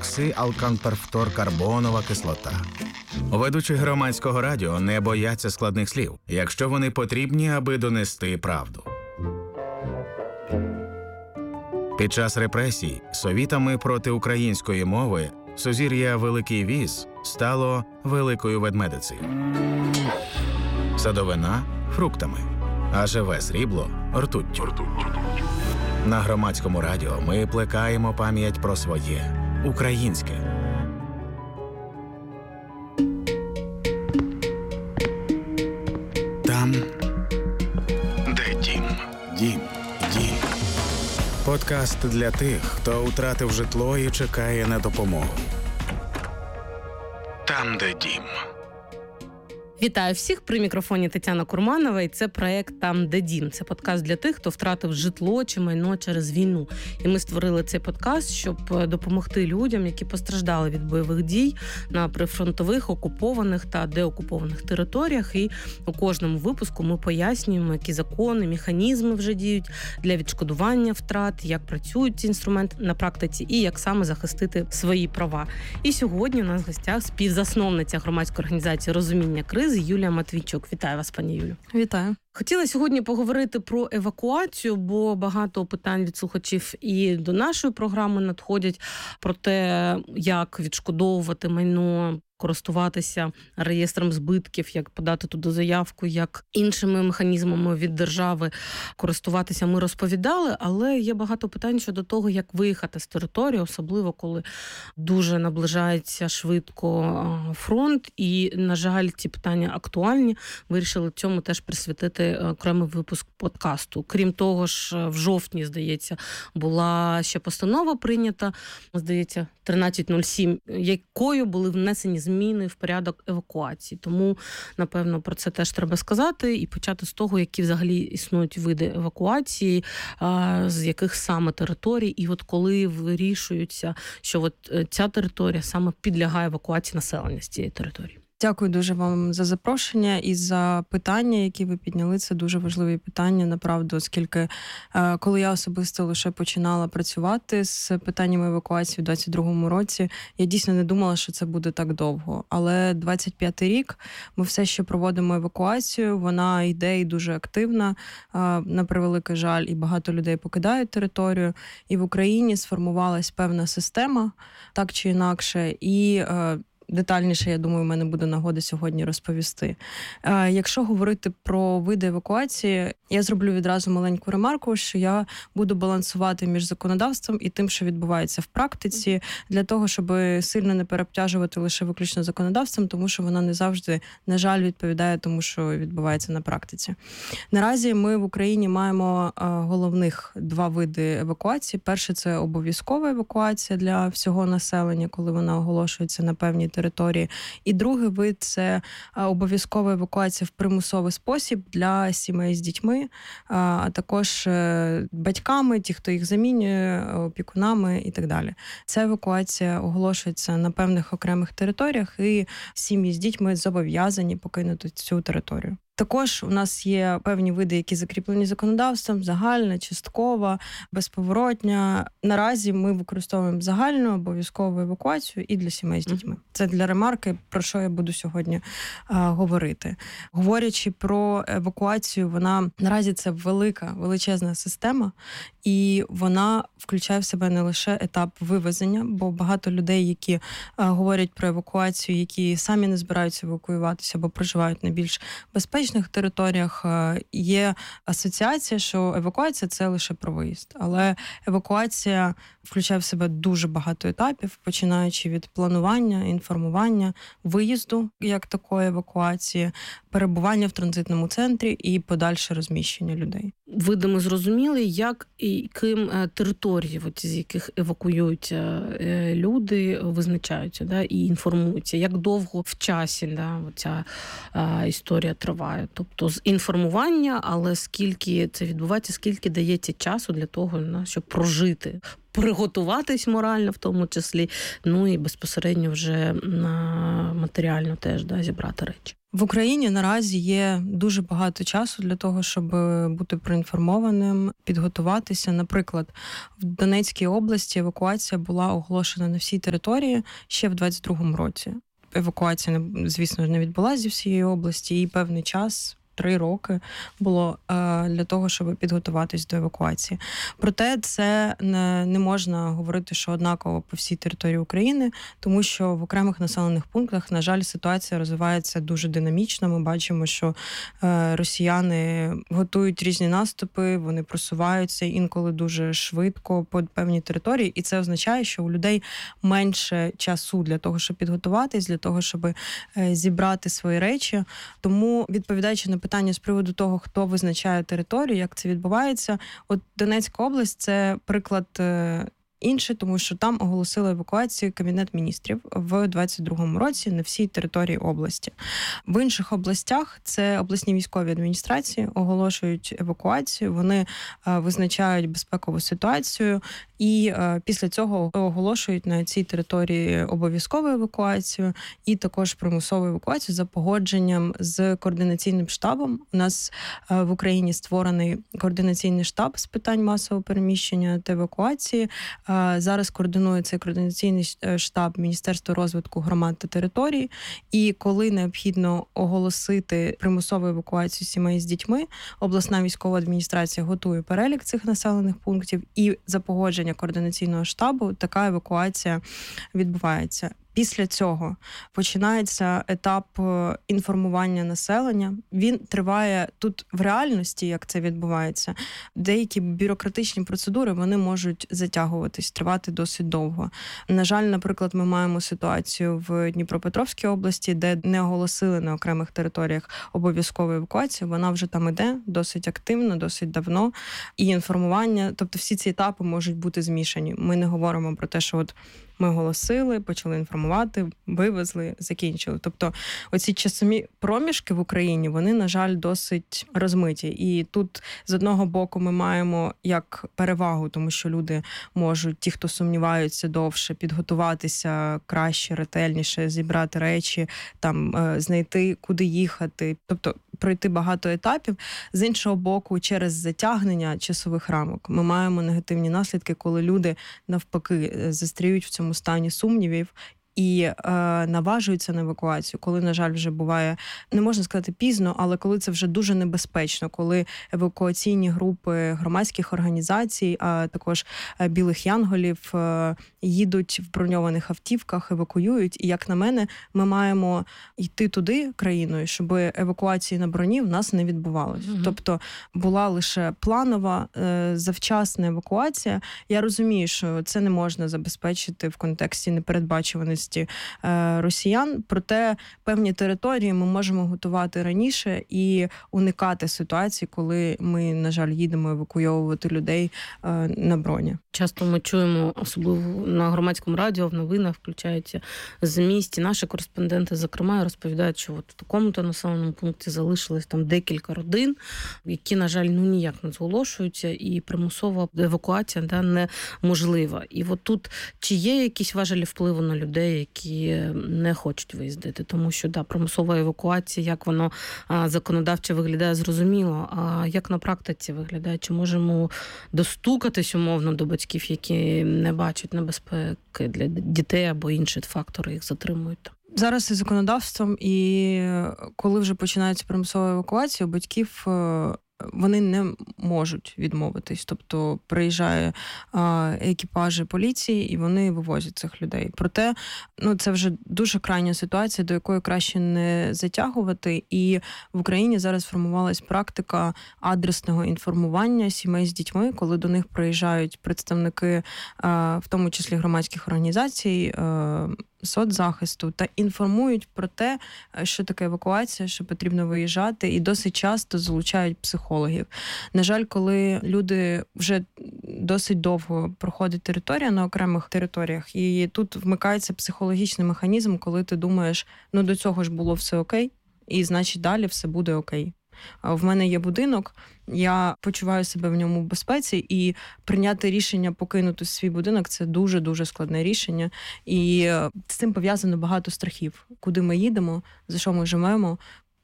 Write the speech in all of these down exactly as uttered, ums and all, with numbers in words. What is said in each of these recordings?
оксиалканперфторкарбонова кислота. Ведучі громадського радіо не бояться складних слів, якщо вони потрібні, аби донести правду. Під час репресій совітами проти української мови сузір'я Великий Віз стало Великою Ведмедицею. Садовина – фруктами, а живе срібло – ртуттю. На громадському радіо ми плекаємо пам'ять про своє – українське. Там, де дім. Дім. Дім. Подкаст для тих, хто втратив житло і чекає на допомогу. Там, де дім. Вітаю всіх, при мікрофоні Тетяна Курманова, і це проект «Там, де дім». Це подкаст для тих, хто втратив житло чи майно через війну. І ми створили цей подкаст, щоб допомогти людям, які постраждали від бойових дій на прифронтових, окупованих та деокупованих територіях. І у кожному випуску ми пояснюємо, які закони, механізми вже діють для відшкодування втрат, як працюють ці інструменти на практиці і як саме захистити свої права. І сьогодні у нас в гостях співзасновниця громадської організації «Розуміння кризи» Юлія Матвійчук. Вітаю вас, пані Юлю. Вітаю. Хотіла сьогодні поговорити про евакуацію, бо багато питань від слухачів і до нашої програми надходять про те, як відшкодовувати майно, користуватися реєстром збитків, як подати туди заявку, як іншими механізмами від держави користуватися, ми розповідали, але є багато питань щодо того, як виїхати з території, особливо коли дуже наближається швидко фронт, і, на жаль, ці питання актуальні. Вирішили цьому теж присвятити окремий випуск подкасту. Крім того ж, в жовтні, здається, була ще постанова прийнята, здається, тринадцять нуль сім, якою були внесені зміни в порядок евакуації. Тому, напевно, про це теж треба сказати і почати з того, які взагалі існують види евакуації, з яких саме територій, і от коли вирішуються, що от ця територія саме підлягає евакуації населення з цієї території. Дякую дуже вам за запрошення і за питання, які ви підняли. Це дуже важливі питання, направду, оскільки коли я особисто лише починала працювати з питаннями евакуації у двадцять другому році, я дійсно не думала, що це буде так довго. Але двадцять п'ятий рік ми все ще проводимо евакуацію, вона йде і дуже активна, на превеликий жаль, і багато людей покидають територію. І в Україні сформувалась певна система, так чи інакше, і детальніше, я думаю, в мене буде нагода сьогодні розповісти. Якщо говорити про види евакуації, я зроблю відразу маленьку ремарку, що я буду балансувати між законодавством і тим, що відбувається в практиці, для того, щоб сильно не переобтяжувати лише виключно законодавством, тому що воно не завжди, на жаль, відповідає тому, що відбувається на практиці. Наразі ми в Україні маємо головних два види евакуації. Перше – це обов'язкова евакуація для всього населення, коли вона оголошується на певній території. І другий вид – це обов'язкова евакуація в примусовий спосіб для сімей з дітьми, а також батьками, ті, хто їх замінює, опікунами і так далі. Ця евакуація оголошується на певних окремих територіях, і сім'ї з дітьми зобов'язані покинути цю територію. Також у нас є певні види, які закріплені законодавством: загальна, часткова, безповоротня. Наразі ми використовуємо загальну обов'язкову евакуацію і для сімей з дітьми. Це для ремарки, про що я буду сьогодні а, говорити. Говорячи про евакуацію, вона наразі це велика, величезна система, і вона включає в себе не лише етап вивезення, бо багато людей, які а, говорять про евакуацію, які самі не збираються евакуюватися або проживають на більш безпечних територіях, є асоціація, що евакуація – це лише про виїзд. Але евакуація включає в себе дуже багато етапів, починаючи від планування, інформування, виїзду як такої евакуації, перебування в транзитному центрі і подальше розміщення людей. Види ми зрозуміли, як і ким території, от, з яких евакуюються люди, визначаються, да, і інформуються, як довго в часі, да, ця історія триває. Тобто з інформування, але скільки це відбувається, скільки дається часу для того, щоб прожити, приготуватись морально в тому числі, ну і безпосередньо вже матеріально теж, да, зібрати речі. В Україні наразі є дуже багато часу для того, щоб бути проінформованим, підготуватися. Наприклад, в Донецькій області евакуація була оголошена на всій території ще в двадцять другому році. Евакуація, звісно, не відбулася зі всієї області, і певний час, три роки, було для того, щоб підготуватись до евакуації. Проте це не, не можна говорити, що однаково по всій території України, тому що в окремих населених пунктах, на жаль, ситуація розвивається дуже динамічно. Ми бачимо, що росіяни готують різні наступи, вони просуваються інколи дуже швидко по певній території, і це означає, що у людей менше часу для того, щоб підготуватись, для того, щоб зібрати свої речі. Тому, відповідаючи на питання з приводу того, хто визначає територію, як це відбувається. От Донецька область – це приклад інший, тому що там оголосили евакуацію Кабінет міністрів в двадцять другому році на всій території області. В інших областях це обласні військові адміністрації оголошують евакуацію, вони визначають безпекову ситуацію і після цього оголошують на цій території обов'язкову евакуацію і також примусову евакуацію за погодженням з координаційним штабом. У нас в Україні створений координаційний штаб з питань масового переміщення та евакуації. Зараз координує цей координаційний штаб Міністерства розвитку громад та територій. І коли необхідно оголосити примусову евакуацію сімей з дітьми, обласна військова адміністрація готує перелік цих населених пунктів, і за погодження координаційного штабу така евакуація відбувається. Після цього починається етап інформування населення. Він триває тут в реальності, як це відбувається. Деякі бюрократичні процедури, вони можуть затягуватись, тривати досить довго. На жаль, наприклад, ми маємо ситуацію в Дніпропетровській області, де не оголосили на окремих територіях обов'язкову евакуацію. Вона вже там іде досить активно, досить давно. І інформування, тобто всі ці етапи можуть бути змішані. Ми не говоримо про те, що от ми оголосили, почали інформувати, вивезли, закінчили. Тобто оці часові проміжки в Україні, вони, на жаль, досить розмиті. І тут, з одного боку, ми маємо як перевагу, тому що люди можуть, ті, хто сумніваються, довше підготуватися краще, ретельніше, зібрати речі, там, знайти, куди їхати. Тобто пройти багато етапів. З іншого боку, через затягнення часових рамок ми маємо негативні наслідки, коли люди, навпаки, застряють в цьому стані сумнівів і е, наважуються на евакуацію, коли, на жаль, вже буває, не можна сказати пізно, але коли це вже дуже небезпечно, коли евакуаційні групи громадських організацій, а також білих янголів е, їдуть в броньованих автівках, евакуюють. І, як на мене, ми маємо йти туди країною, щоб евакуації на броні в нас не відбувалося. Mm-hmm. Тобто була лише планова, е, завчасна евакуація. Я розумію, що це не можна забезпечити в контексті непередбачуваності росіян, проте певні території ми можемо готувати раніше і уникати ситуації, коли ми, на жаль, їдемо евакуйовувати людей на броні. Часто ми чуємо, особливо на громадському радіо, в новинах включаються з місті. Наші кореспонденти, зокрема, розповідають, що от в такому-то населеному пункті залишилось там декілька родин, які, на жаль, ну ніяк не зголошуються, і примусова евакуація да, неможлива. І от тут чи є якісь важелі впливу на людей, які не хочуть виїздити? Тому що да, примусова евакуація, як воно а, законодавчо виглядає, зрозуміло. А як на практиці виглядає? Чи можемо достукатись умовно до батьків, які не бачать небезпеки для дітей або інші фактори їх затримують? Зараз із законодавством, і коли вже починається примусова евакуація, у батьків вони не можуть відмовитись. Тобто приїжджає а, екіпажі поліції, і вони вивозять цих людей. Проте, ну, це вже дуже крайня ситуація, до якої краще не затягувати. І в Україні зараз формувалась практика адресного інформування сімей з дітьми, коли до них приїжджають представники, а, в тому числі громадських організацій, а, соцзахисту, та інформують про те, що таке евакуація, що потрібно виїжджати, і досить часто залучають психологів. На жаль, коли люди вже досить довго проходять територія на окремих територіях, і тут вмикається психологічний механізм, коли ти думаєш, ну до цього ж було все окей, і значить далі все буде окей. В мене є будинок, я почуваю себе в ньому в безпеці, і прийняти рішення покинути свій будинок – це дуже-дуже складне рішення. І з цим пов'язано багато страхів. Куди ми їдемо, за що ми живемо,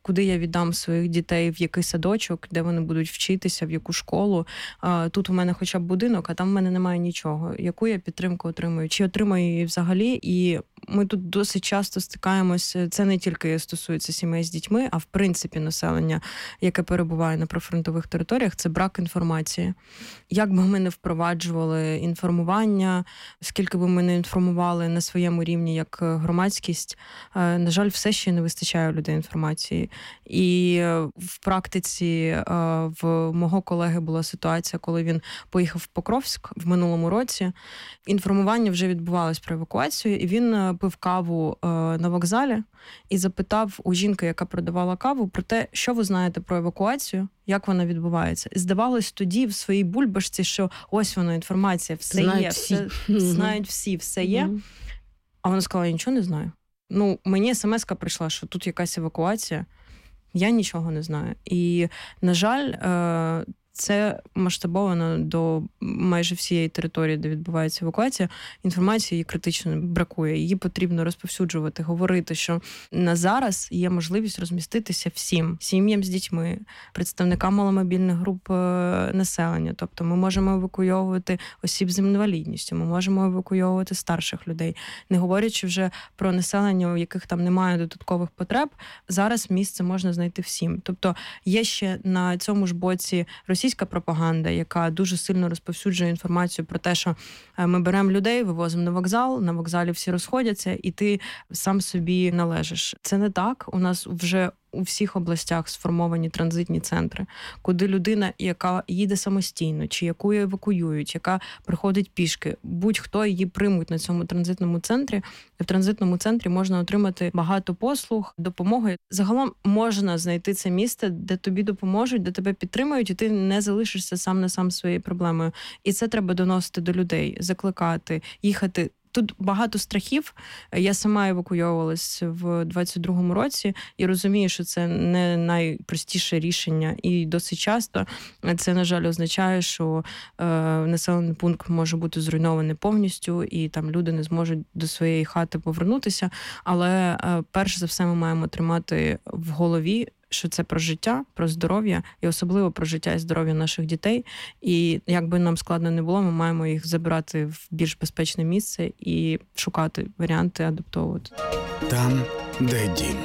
куди я віддам своїх дітей, в який садочок, де вони будуть вчитися, в яку школу. Тут у мене хоча б будинок, а там в мене немає нічого. Яку я підтримку отримую? Чи отримаю її взагалі? І ми тут досить часто стикаємося, це не тільки стосується сімей з дітьми, а в принципі населення, яке перебуває на прифронтових територіях, це брак інформації. Як би ми не впроваджували інформування, скільки би ми не інформували на своєму рівні як громадськість, на жаль, все ще не вистачає у людей інформації. І в практиці в мого колеги була ситуація, коли він поїхав в Покровськ в минулому році. Інформування вже відбувалось про евакуацію, і він пив каву на вокзалі і запитав у жінки, яка продавала каву, про те, що ви знаєте про евакуацію, як вона відбувається. І здавалось тоді в своїй бульбашці, що ось воно, інформація, все знають є, всі. все, знають всі, все є. Mm-hmm. А вона сказала, я нічого не знаю. Ну, мені смс-ка прийшла, що тут якась евакуація, я нічого не знаю. І, на жаль, це масштабовано до майже всієї території, де відбувається евакуація. Інформації її критично бракує. Її потрібно розповсюджувати, говорити, що на зараз є можливість розміститися всім сім'ям з дітьми, представникам маломобільних груп населення. Тобто ми можемо евакуйовувати осіб з інвалідністю, ми можемо евакуйовувати старших людей. Не говорячи вже про населення, у яких там немає додаткових потреб, зараз місце можна знайти всім. Тобто є ще на цьому ж боці російська пропаганда, яка дуже сильно розповсюджує інформацію про те, що ми беремо людей, вивозимо на вокзал, на вокзалі всі розходяться, і ти сам собі належиш. Це не так. У нас вже у всіх областях сформовані транзитні центри, куди людина, яка їде самостійно, чи яку евакуюють, яка приходить пішки, будь-хто її приймуть на цьому транзитному центрі. В транзитному центрі можна отримати багато послуг, допомоги. Загалом можна знайти це місце, де тобі допоможуть, де тебе підтримують, і ти не залишишся сам на сам своєю проблемою. І це треба доносити до людей, закликати, їхати. Тут багато страхів. Я сама евакуйовувалась в двадцять другому році і розумію, що це не найпростіше рішення. І досить часто це, на жаль, означає, що е, населений пункт може бути зруйнований повністю, і там люди не зможуть до своєї хати повернутися. Але е, перш за все ми маємо тримати в голові, що це про життя, про здоров'я, і особливо про життя і здоров'я наших дітей. І як би нам складно не було, ми маємо їх забирати в більш безпечне місце і шукати варіанти адаптовувати. Там, де дім.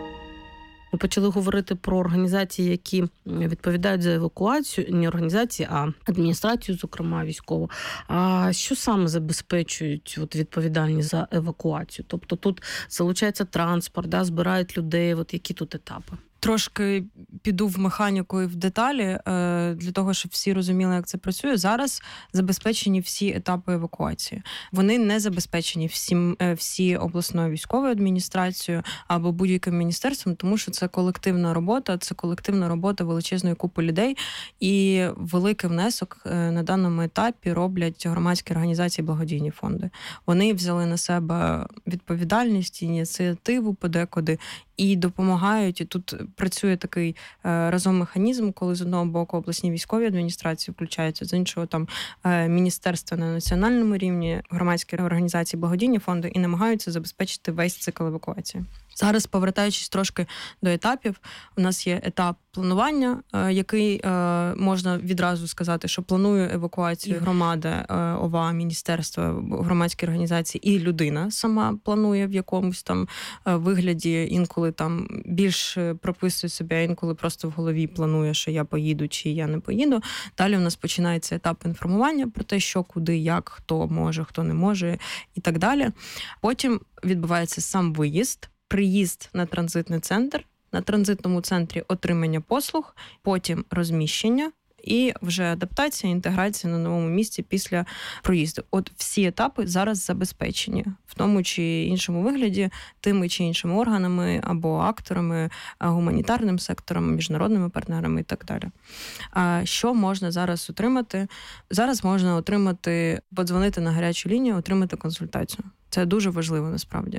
Ми почали говорити про організації, які відповідають за евакуацію, не організації, а адміністрацію, зокрема, військову. А що саме забезпечують от, відповідальність за евакуацію? Тобто тут залучається транспорт, да, збирають людей, от які тут етапи? Трошки піду в механіку і в деталі, для того, щоб всі розуміли, як це працює. Зараз забезпечені всі етапи евакуації. Вони не забезпечені всім, всі обласною військовою адміністрацією або будь-яким міністерством, тому що це колективна робота, це колективна робота величезної купи людей, і великий внесок на даному етапі роблять громадські організації, благодійні фонди. Вони взяли на себе відповідальність, ініціативу подекуди, і допомагають, і тут працює такий е, разом механізм, коли з одного боку обласні військові адміністрації включаються, з іншого там е, міністерства на національному рівні, громадські організації, благодійні фонди і намагаються забезпечити весь цикл евакуації. Зараз, повертаючись трошки до етапів, у нас є етап планування, який можна відразу сказати, що планує евакуацію громада, ОВА, міністерства, громадські організації, і людина сама планує в якомусь там вигляді, інколи там більш прописує себе, а інколи просто в голові планує, що я поїду чи я не поїду. Далі у нас починається етап інформування про те, що, куди, як, хто може, хто не може і так далі. Потім відбувається сам виїзд, приїзд на транзитний центр, на транзитному центрі отримання послуг, потім розміщення і вже адаптація, інтеграція на новому місці після проїзду. От всі етапи зараз забезпечені в тому чи іншому вигляді тими чи іншими органами або акторами, гуманітарним сектором, міжнародними партнерами і так далі. А що можна зараз отримати? Зараз можна отримати, подзвонити на гарячу лінію, отримати консультацію. Це дуже важливо, насправді.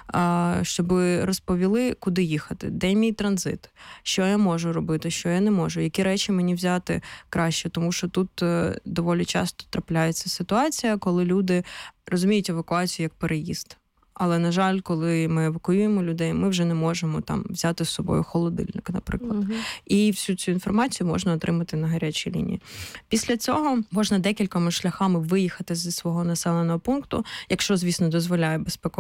Щоб розповіли, куди їхати, де мій транзит, що я можу робити, що я не можу, які речі мені взяти краще. Тому що тут доволі часто трапляється ситуація, коли люди розуміють евакуацію як переїзд. але, на жаль, коли ми евакуюємо людей, ми вже не можемо там взяти з собою холодильник, наприклад. Угу. І всю цю інформацію можна отримати на гарячій лінії. Після цього можна декількома шляхами виїхати зі свого населеного пункту, якщо, звісно, дозволяє безпекова